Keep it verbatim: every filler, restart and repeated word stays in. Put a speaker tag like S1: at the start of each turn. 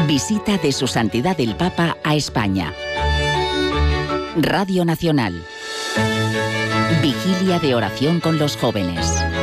S1: Visita de Su Santidad el Papa a España. Radio Nacional. Vigilia de oración con los jóvenes.